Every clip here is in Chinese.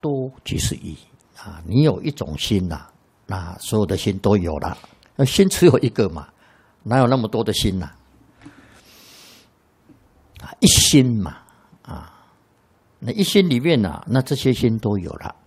多即是一啊。你有一种心呐，那所有的心都有了。那心只有一个嘛，哪有那么多的心呐？啊，一心嘛，啊，那一心里面呐，那这些心都有了。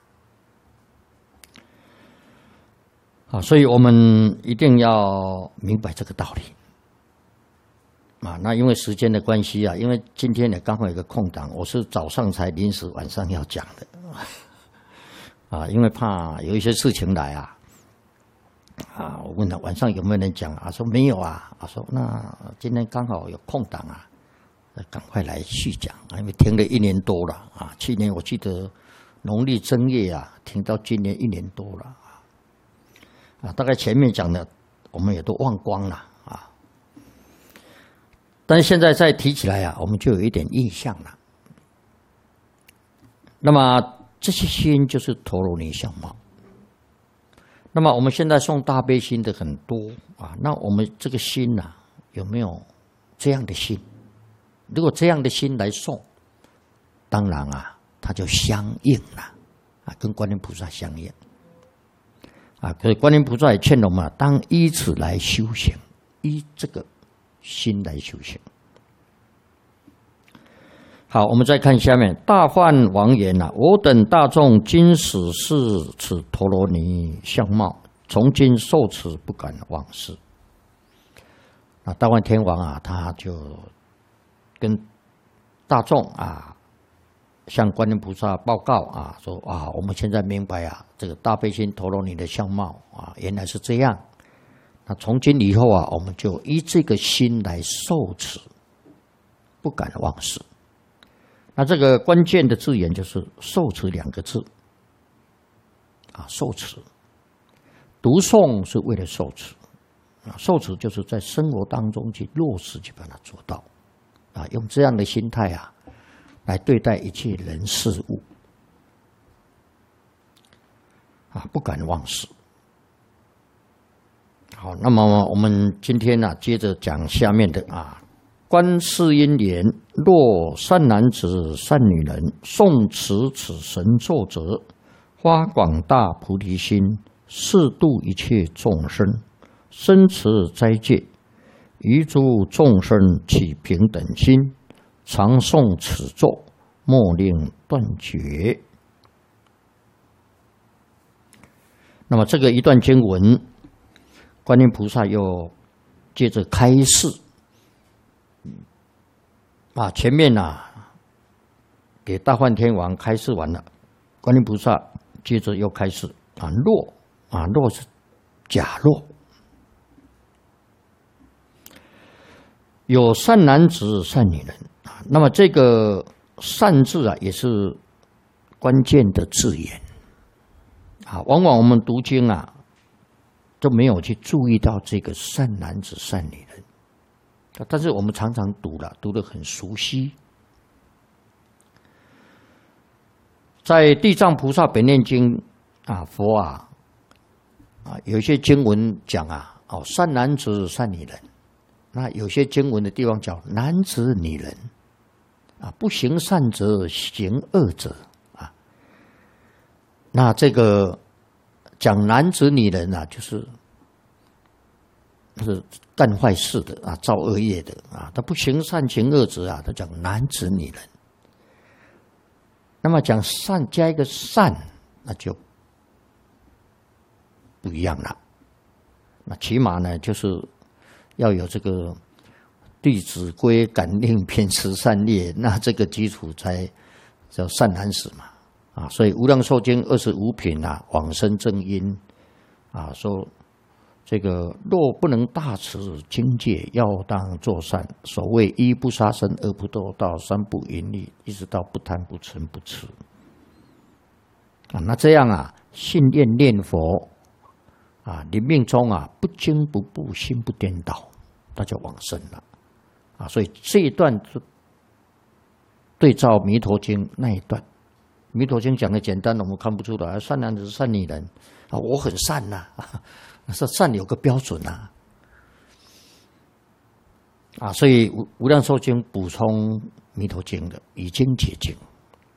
啊，所以我们一定要明白这个道理。啊，那因为时间的关系啊，因为今天也刚好有个空档，我是早上才临时晚上要讲的。啊，因为怕有一些事情来啊。啊，我问他晚上有没有人讲啊？说没有啊。他说那今天刚好有空档啊，赶快来续讲啊，因为停了1年多了啊。去年我记得农历正月啊，停到今年1年多了。啊，大概前面讲的我们也都忘光了啊，但是现在再提起来啊，我们就有一点印象了。那么这些心就是陀罗尼相貌。那么我们现在诵大悲心的很多啊，那我们这个心啊，有没有这样的心？如果这样的心来诵，当然啊，它就相应了啊，跟观音菩萨相应。啊，可是观音菩萨也劝我们，当依此来修行，依这个心来修行。好，我们再看下面，大梵王言啊，我等大众今始是此陀罗尼相貌，从今受持不敢忘失。那大梵天王啊，他就跟大众啊，向观音菩萨报告啊，说啊，我们现在明白啊，这个大悲心陀罗尼的相貌啊，原来是这样。那从今以后啊，我们就依这个心来受持，不敢忘失。那这个关键的字眼就是“受持”2个字啊，受持。读诵是为了受持啊，受持就是在生活当中去落实，去把它做到啊，用这样的心态啊，来对待一切人事物啊，不敢忘失。好，那么我们今天呢，接着讲下面的啊。观世音言：若善男子、善女人诵持此神咒者，发广大菩提心，誓度一切众生，深持斋戒，于诸众生起平等心，常诵此咒，莫令断绝。那么这个一段经文，观音菩萨又接着开示啊，前面啊给大梵天王开示完了，观音菩萨接着又开示啊，若是假若有善男子、善女人啊，那么这个善字啊，也是关键的字眼啊。往往我们读经啊，都没有去注意到这个善男子、善女人。但是我们常常读得很熟悉。在《地藏菩萨本愿经》啊，佛啊有一些经文讲啊，善男子、善女人。那有些经文的地方叫男子、女人啊，不行善者，行恶者啊。那这个讲男子、女人啊，就是干坏事的啊，造恶业的啊，他不行善行恶者啊，他讲男子女人。那么讲善加一个善，那就不一样了。那起码呢，就是要有这个《弟子规》感应篇十善业，那这个基础才叫善男子嘛啊。所以《无量寿经》25品啊，往生正因啊说。这个若不能大持经戒，要当作善。所谓一不杀生，二不堕盗，三不淫欲，一直到不贪不嗔不痴啊。那这样啊，信愿念佛啊，临命中啊，不惊不怖，心不颠倒，那就往生了啊。所以这一段是对照《弥陀经》那一段，《弥陀经》讲的简单，我们看不出来。善男子、善女人啊，我很善呐说善有个标准啊，所以无量寿经补充弥陀经的，以经解经